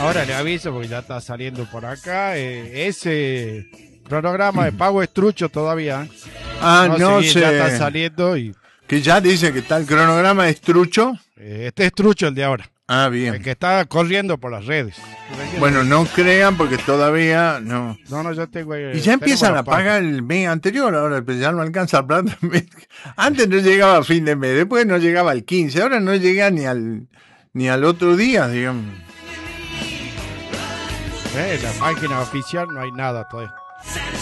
Ahora le aviso porque ya está saliendo por acá. Ese cronograma de pago es trucho todavía. No sé. sé. Ya está saliendo y... Que ya dice que está el cronograma es trucho. Este es trucho el de ahora. Bien. El que está corriendo por las redes. Bueno, no crean porque todavía no. No, yo tengo... Y ya empiezan a pagar el mes anterior, ahora pues ya no alcanza la plata. Antes no llegaba a fin de mes, después no llegaba al 15, ahora no llega ni al otro día, digamos. En la página oficial no hay nada todavía.